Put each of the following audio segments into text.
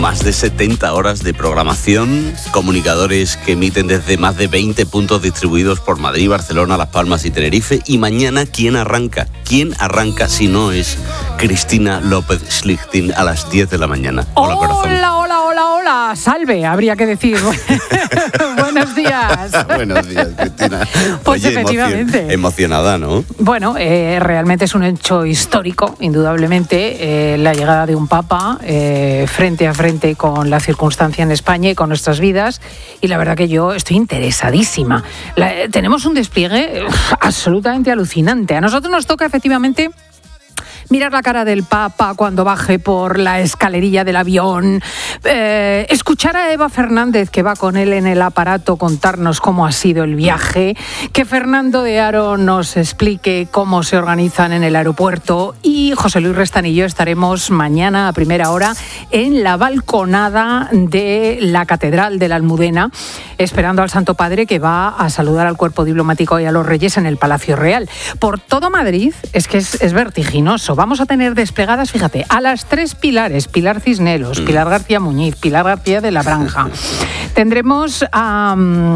Más de 70 horas de programación, comunicadores que emiten desde más de 20 puntos distribuidos por Madrid, Barcelona, Las Palmas y Tenerife. Y mañana, ¿quién arranca? ¿Quién arranca si no es Cristina López Schlichting a las 10 de la mañana? Hola, corazón. Hola, salve, habría que decir. Buenos días. Buenos días, Cristina. Pues oye, efectivamente. Emocionada, ¿no? Bueno, realmente es un hecho histórico, indudablemente, la llegada de un papa frente a frente con la circunstancia en España y con nuestras vidas. Y la verdad que yo estoy interesadísima. Tenemos un despliegue absolutamente alucinante. A nosotros nos toca efectivamente mirar la cara del Papa cuando baje por la escalerilla del avión, escuchar a Eva Fernández, que va con él en el aparato, contarnos cómo ha sido el viaje, que Fernando de Aro nos explique cómo se organizan en el aeropuerto, y José Luis Restán y yo estaremos mañana a primera hora en la balconada de la Catedral de la Almudena, esperando al Santo Padre, que va a saludar al cuerpo diplomático y a los reyes en el Palacio Real. Por todo Madrid es que es vertiginoso. Vamos a tener desplegadas, fíjate, a las 3 pilares: Pilar Cisneros, Pilar García Muñiz, Pilar García de la Branja. Tendremos a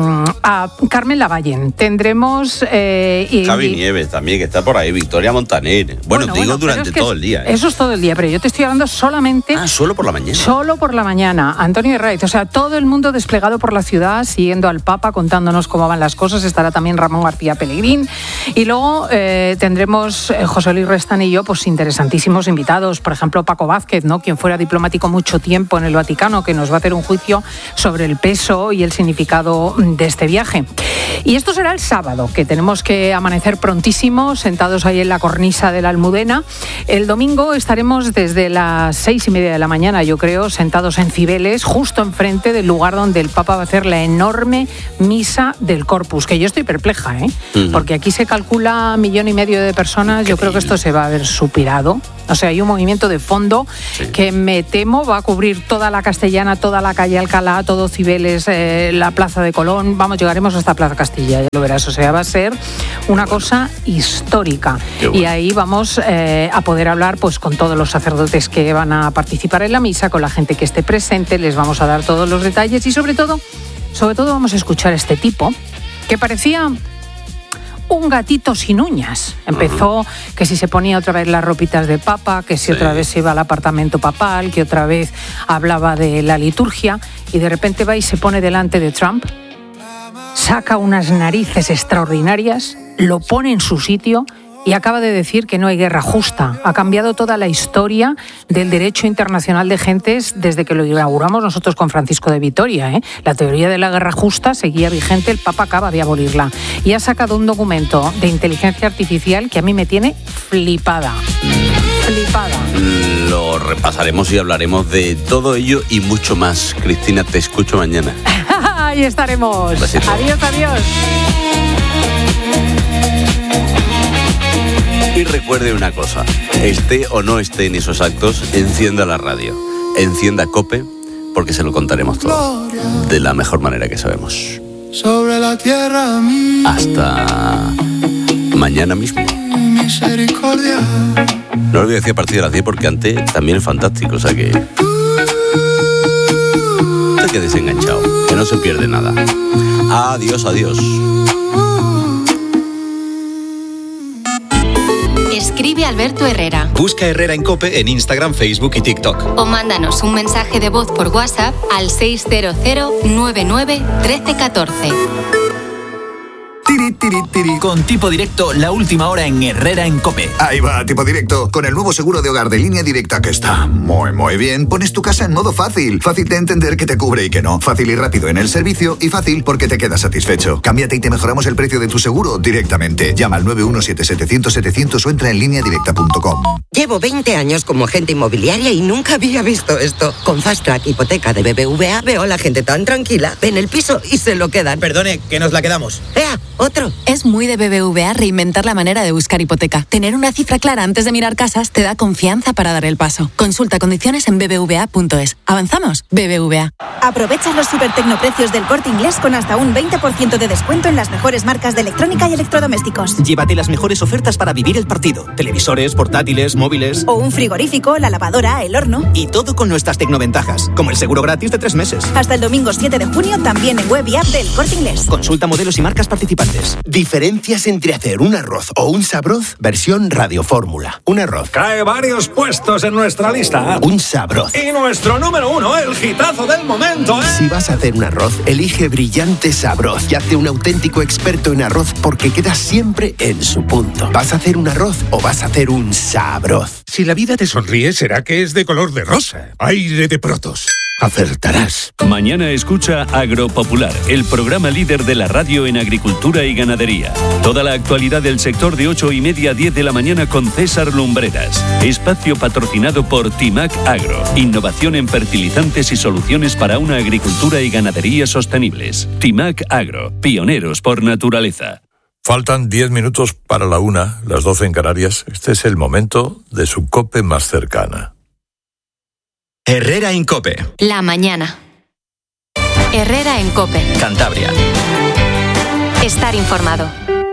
Carmen Lavallén, tendremos Javi Nieves también, que está por ahí, Victoria Montaner. Bueno, durante todo el día. Eso es todo el día, pero yo te estoy hablando solamente... solo por la mañana. Solo por la mañana. Antonio Herraiz, o sea, todo el mundo desplegado por la ciudad, siguiendo al Papa, contándonos cómo van las cosas. Estará también Ramón García Pellegrín. Y luego tendremos José Luis Restán y yo, pues interesantísimos invitados. Por ejemplo, Paco Vázquez, ¿no?, quien fuera diplomático mucho tiempo en el Vaticano, que nos va a hacer un juicio sobre el peso y el significado de este viaje. Y esto será el sábado, que tenemos que amanecer prontísimo, sentados ahí en la cornisa de la Almudena. El domingo estaremos desde las 6:30 de la mañana, yo creo, sentados en Cibeles, justo enfrente del lugar donde el Papa va a hacer la enorme misa del Corpus, que yo estoy perpleja, porque aquí se calcula 1,5 millones de personas. Yo creo que esto se va a ver supirado. O sea, hay un movimiento de fondo que me temo va a cubrir toda la Castellana, toda la calle Alcalá, todo Cibeles, la Plaza de Colón. Vamos, llegaremos hasta Plaza Castilla, ya lo verás. O sea, va a ser una cosa histórica. Bueno. Y ahí vamos a poder hablar pues con todos los sacerdotes que van a participar en la misa, con la gente que esté presente, les vamos a dar todos los detalles y sobre todo vamos a escuchar a este tipo que parecía un gatito sin uñas. Empezó que si se ponía otra vez las ropitas de papa, que si otra vez se iba al apartamento papal, que otra vez hablaba de la liturgia, y de repente va y se pone delante de Trump, saca unas narices extraordinarias, lo pone en su sitio y acaba de decir que no hay guerra justa. Ha cambiado toda la historia del derecho internacional de gentes desde que lo inauguramos nosotros con Francisco de Vitoria. La teoría de la guerra justa seguía vigente, el Papa acaba de abolirla. Y ha sacado un documento de inteligencia artificial que a mí me tiene flipada. Lo repasaremos y hablaremos de todo ello y mucho más. Cristina, te escucho mañana. Ahí estaremos. Besito. Adiós. Y recuerde una cosa, esté o no esté en esos actos, encienda la radio, encienda COPE, porque se lo contaremos todo de la mejor manera que sabemos. Sobre la tierra hasta mañana mismo. Misericordia. No lo voy a decir a partir de las 10 porque antes también es fantástico, o sea que te quedes enganchado, que no se pierde nada. Adiós. Escribe Alberto Herrera. Busca Herrera en COPE en Instagram, Facebook y TikTok. O mándanos un mensaje de voz por WhatsApp al 600 99 13 14. Con Tipo Directo, la última hora en Herrera en COPE. Ahí va, Tipo Directo. Con el nuevo seguro de hogar de Línea Directa, que está muy bien, pones tu casa en modo fácil. Fácil de entender que te cubre y que no. Fácil y rápido en el servicio y fácil porque te quedas satisfecho. Cámbiate y te mejoramos el precio de tu seguro directamente. Llama al 917-700-700 o entra en lineadirecta.com. Llevo 20 años como agente inmobiliaria y nunca había visto esto. Con Fast Track Hipoteca de BBVA veo a la gente tan tranquila. Ven el piso y se lo quedan. Perdone, que nos la quedamos. ¡Ea! ¡Otro! Es muy de BBVA reinventar la manera de buscar hipoteca. Tener una cifra clara antes de mirar casas te da confianza para dar el paso. Consulta condiciones en bbva.es. ¿Avanzamos? BBVA. Aprovecha los supertecnoprecios del Corte Inglés con hasta un 20% de descuento en las mejores marcas de electrónica y electrodomésticos. Llévate las mejores ofertas para vivir el partido. Televisores, portátiles, móviles. O un frigorífico, la lavadora, el horno. Y todo con nuestras tecnoventajas, como el seguro gratis de 3 meses. Hasta el domingo 7 de junio también en web y app del Corte Inglés. Consulta modelos y marcas participantes. Diferencias entre hacer un arroz o un sabroz, versión radiofórmula. Un arroz. Cae varios puestos en nuestra lista. Un sabroz. Y nuestro número 1, el hitazo del momento, ¿eh? Si vas a hacer un arroz, elige Brillante Sabroz y hazte un auténtico experto en arroz porque quedas siempre en su punto. ¿Vas a hacer un arroz o vas a hacer un sabroz? Si la vida te sonríe, será que es de color de rosa. Aire de Protos. Acertarás. Mañana escucha Agropopular, el programa líder de la radio en agricultura y ganadería. Toda la actualidad del sector de 8:30 a 10 de la mañana con César Lumbreras. Espacio patrocinado por Timac Agro. Innovación en fertilizantes y soluciones para una agricultura y ganadería sostenibles. Timac Agro, pioneros por naturaleza. Faltan 10 minutos para la 1, las 12 en Canarias. Este es el momento de su COPE más cercana. Herrera en COPE. La mañana. Herrera en COPE. Cantabria. Estar informado.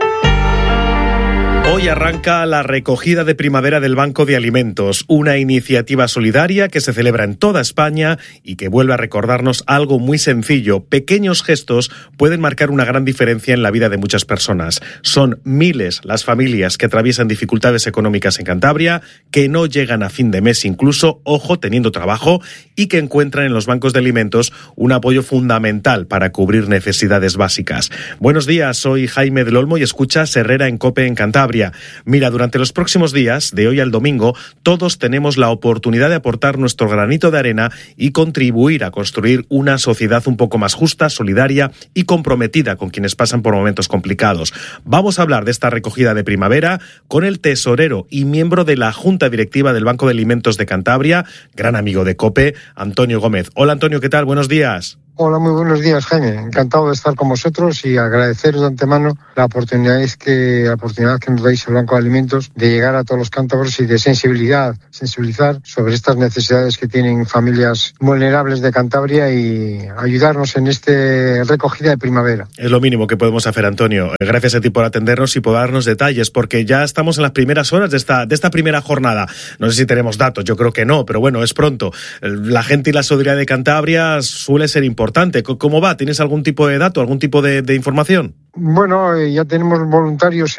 Hoy arranca la recogida de primavera del Banco de Alimentos, una iniciativa solidaria que se celebra en toda España y que vuelve a recordarnos algo muy sencillo. Pequeños gestos pueden marcar una gran diferencia en la vida de muchas personas. Son miles las familias que atraviesan dificultades económicas en Cantabria, que no llegan a fin de mes incluso, ojo, teniendo trabajo, y que encuentran en los bancos de alimentos un apoyo fundamental para cubrir necesidades básicas. Buenos días, soy Jaime del Olmo y escuchas Herrera en COPE en Cantabria. Mira, durante los próximos días, de hoy al domingo, todos tenemos la oportunidad de aportar nuestro granito de arena y contribuir a construir una sociedad un poco más justa, solidaria y comprometida con quienes pasan por momentos complicados. Vamos a hablar de esta recogida de primavera con el tesorero y miembro de la Junta Directiva del Banco de Alimentos de Cantabria, gran amigo de COPE, Antonio Gómez. Hola Antonio, ¿qué tal? Buenos días. Hola, muy buenos días, Jaime. Encantado de estar con vosotros y agradeceros de antemano la oportunidad que nos dais el Banco de Alimentos de llegar a todos los cántabros y de sensibilizar sobre estas necesidades que tienen familias vulnerables de Cantabria y ayudarnos en esta recogida de primavera. Es lo mínimo que podemos hacer, Antonio. Gracias a ti por atendernos y por darnos detalles, porque ya estamos en las primeras horas de esta primera jornada. No sé si tenemos datos, yo creo que no, pero bueno, es pronto. La gente y la solidaridad de Cantabria suele ser importante. ¿Cómo va? ¿Tienes algún tipo de dato, algún tipo de información? Bueno, ya tenemos voluntarios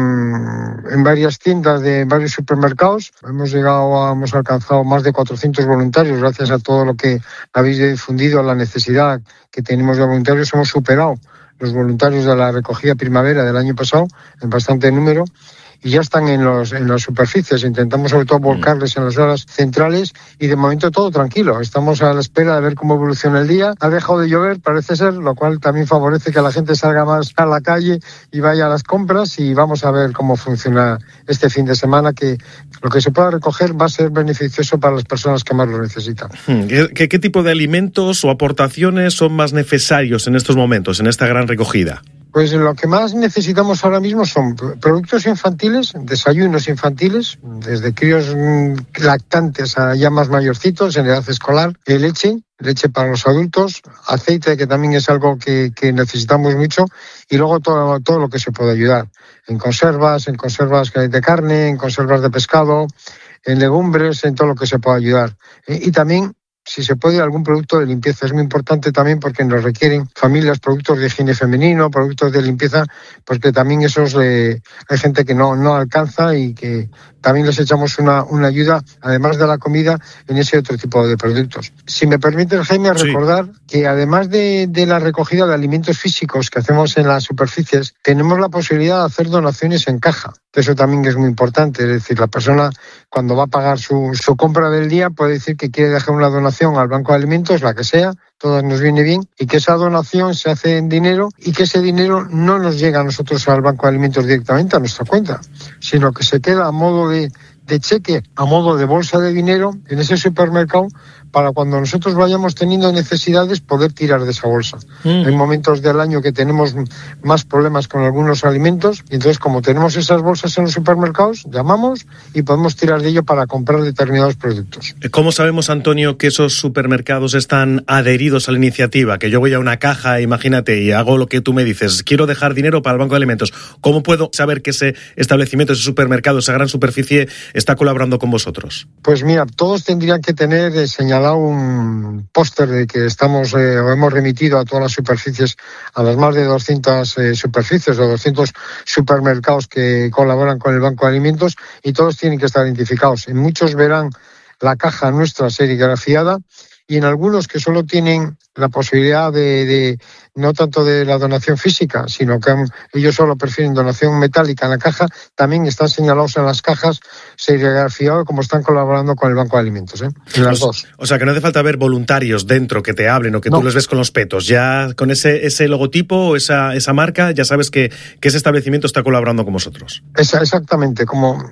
en varias tiendas de varios supermercados. Hemos alcanzado más de 400 voluntarios gracias a todo lo que habéis difundido, a la necesidad que tenemos de voluntarios. Hemos superado los voluntarios de la recogida primavera del año pasado en bastante número. Y ya están en las superficies. Intentamos sobre todo volcarles en las horas centrales y de momento todo tranquilo. Estamos a la espera de ver cómo evoluciona el día. Ha dejado de llover, parece ser, lo cual también favorece que la gente salga más a la calle y vaya a las compras, y vamos a ver cómo funciona este fin de semana, que lo que se pueda recoger va a ser beneficioso para las personas que más lo necesitan. ¿Qué tipo de alimentos o aportaciones son más necesarios en estos momentos, en esta gran recogida? Pues lo que más necesitamos ahora mismo son productos infantiles, desayunos infantiles, desde críos lactantes a ya más mayorcitos en edad escolar, leche para los adultos, aceite, que también es algo que necesitamos mucho, y luego todo lo que se puede ayudar, en conservas de carne, en conservas de pescado, en legumbres, en todo lo que se pueda ayudar. Y también, si se puede, algún producto de limpieza. Es muy importante también porque nos requieren familias productos de higiene femenino, productos de limpieza, porque también esos hay gente que no alcanza y que también les echamos una ayuda, además de la comida, en ese otro tipo de productos. Si me permites, Jaime, recordar que además de la recogida de alimentos físicos que hacemos en las superficies, tenemos la posibilidad de hacer donaciones en caja. Eso también es muy importante. Es decir, la persona, cuando va a pagar su compra del día, puede decir que quiere dejar una donación al Banco de Alimentos, la que sea, todas nos viene bien, y que esa donación se hace en dinero y que ese dinero no nos llega a nosotros al Banco de Alimentos directamente a nuestra cuenta, sino que se queda a modo de de cheque a modo de bolsa de dinero en ese supermercado para cuando nosotros vayamos teniendo necesidades poder tirar de esa bolsa. Hay momentos del año que tenemos más problemas con algunos alimentos y entonces como tenemos esas bolsas en los supermercados, llamamos y podemos tirar de ello para comprar determinados productos. ¿Cómo sabemos, Antonio, que esos supermercados están adheridos a la iniciativa? Que yo voy a una caja, imagínate, y hago lo que tú me dices, quiero dejar dinero para el Banco de Alimentos. ¿Cómo puedo saber que ese establecimiento, ese supermercado, esa gran superficie está colaborando con vosotros? Pues mira, todos tendrían que tener señalado un póster de que estamos o hemos remitido a todas las superficies, a las más de 200 superficies o 200 supermercados que colaboran con el Banco de Alimentos y todos tienen que estar identificados. En muchos verán la caja nuestra serigrafiada y en algunos que solo tienen la posibilidad de no tanto de la donación física, sino que ellos solo prefieren donación metálica en la caja, también están señalados en las cajas serigrafiados como están colaborando con el Banco de Alimentos, en las dos. O sea, que no hace falta ver voluntarios dentro que te hablen o que tú les ves con los petos. Ya con ese logotipo o esa marca ya sabes que ese establecimiento está colaborando con vosotros. Exactamente. Como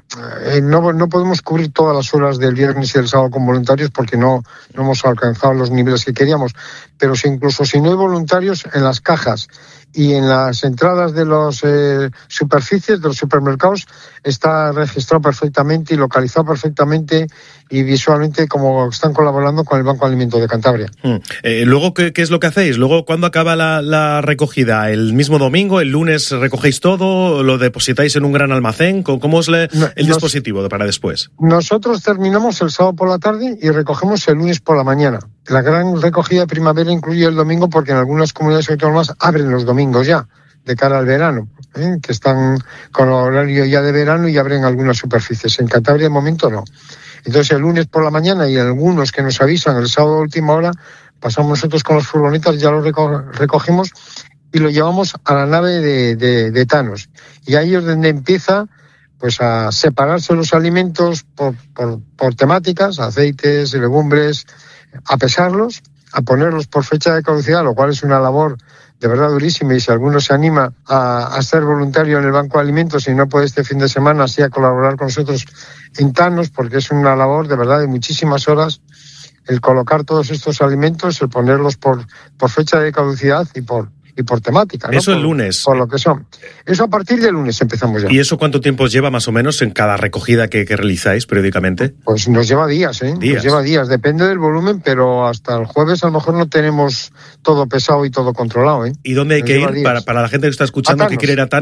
no podemos cubrir todas las horas del viernes y del sábado con voluntarios porque no hemos alcanzado los niveles que queríamos, pero incluso si no hay voluntarios, en las cajas y en las entradas de las superficies de los supermercados está registrado perfectamente y localizado perfectamente y visualmente como están colaborando con el Banco de Alimentos de Cantabria. Luego, ¿qué es lo que hacéis? Luego, ¿cuándo acaba la recogida? ¿El mismo domingo? ¿El lunes recogéis todo? ¿Lo depositáis en un gran almacén? ¿Cómo es el dispositivo para después? Nosotros terminamos el sábado por la tarde y recogemos el lunes por la mañana. La gran recogida de primavera incluye el domingo porque en algunas comunidades autónomas abren los domingos ya, de cara al verano, que están con horario ya de verano y abren algunas superficies. En Cantabria de momento no. Entonces el lunes por la mañana y algunos que nos avisan el sábado a última hora, pasamos nosotros con las furgonetas, ya lo recogemos y lo llevamos a la nave de Thanos. Y ahí es donde empieza pues a separarse los alimentos por temáticas, aceites, legumbres, a pesarlos, a ponerlos por fecha de caducidad, lo cual es una labor de verdad durísima y si alguno se anima a ser voluntario en el Banco de Alimentos y no puede este fin de semana así a colaborar con nosotros en Thanos, porque es una labor de verdad de muchísimas horas el colocar todos estos alimentos, el ponerlos por fecha de caducidad y por temática, ¿no? Eso el lunes. Por lo que son. Eso a partir del lunes empezamos ya. ¿Y eso cuánto tiempo os lleva más o menos en cada recogida que realizáis periódicamente? Pues nos lleva días, Nos lleva días, depende del volumen, pero hasta el jueves a lo mejor no tenemos todo pesado y todo controlado, ¿Y dónde hay que ir para la gente que está escuchando que quiere ir a Thanos?